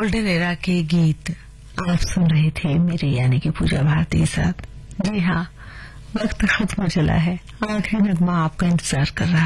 Golden era के गीत आप सुन रहे थे मेरी यानी कि पूजा भारती के साथ। जी हाँ, वक्त खत्म हो चला है, आखिरी नगमा आपका इंतजार कर रहा